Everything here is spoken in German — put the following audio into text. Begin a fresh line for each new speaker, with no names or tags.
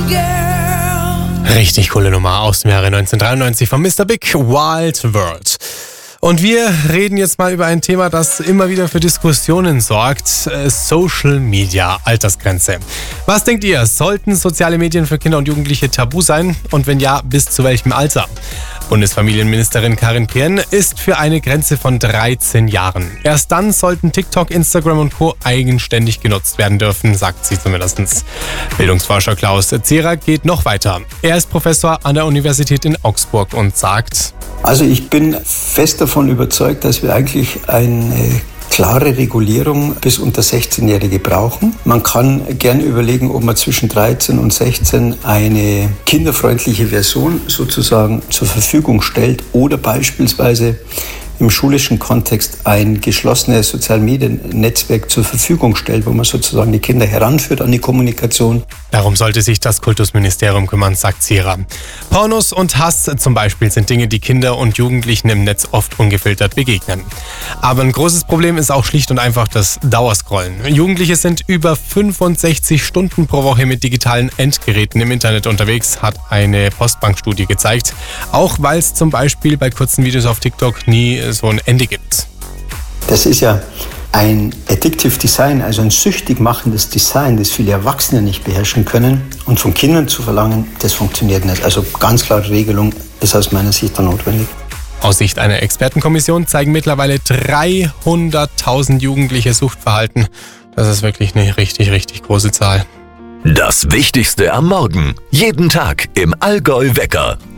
Richtig coole Nummer aus dem Jahre 1993 von Mr. Big, Wild World. Und wir reden jetzt mal über ein Thema, das immer wieder für Diskussionen sorgt. Social Media, Altersgrenze. Was denkt ihr? Sollten soziale Medien für Kinder und Jugendliche tabu sein? Und wenn ja, bis zu welchem Alter? Bundesfamilienministerin Karin Prien ist für eine Grenze von 13 Jahren. Erst dann sollten TikTok, Instagram und Co. eigenständig genutzt werden dürfen, sagt sie zumindest. Bildungsforscher Klaus Zehrer geht noch weiter. Er ist Professor an der Universität in Augsburg und sagt:
Also ich bin fest davon überzeugt, dass wir eigentlich eine klare Regulierung bis unter 16-Jährige brauchen. Man kann gerne überlegen, ob man zwischen 13 und 16 eine kinderfreundliche Version sozusagen zur Verfügung stellt oder beispielsweise im schulischen Kontext ein geschlossenes Sozialmediennetzwerk zur Verfügung stellt, wo man sozusagen die Kinder heranführt an die Kommunikation.
Darum sollte sich das Kultusministerium kümmern, sagt Zehrer. Pornos und Hass zum Beispiel sind Dinge, die Kinder und Jugendlichen im Netz oft ungefiltert begegnen. Aber ein großes Problem ist auch schlicht und einfach das Dauerscrollen. Jugendliche sind über 65 Stunden pro Woche mit digitalen Endgeräten im Internet unterwegs, hat eine Postbank-Studie gezeigt. Auch weil es zum Beispiel bei kurzen Videos auf TikTok nie so ein Ende gibt.
Das ist ja ein Addictive Design, also ein süchtig machendes Design, das viele Erwachsene nicht beherrschen können. Und von Kindern zu verlangen, das funktioniert nicht. Also ganz klare Regelung ist aus meiner Sicht da notwendig.
Aus Sicht einer Expertenkommission zeigen mittlerweile 300.000 Jugendliche Suchtverhalten. Das ist wirklich eine richtig, richtig große Zahl.
Das Wichtigste am Morgen. Jeden Tag im Allgäu Wecker.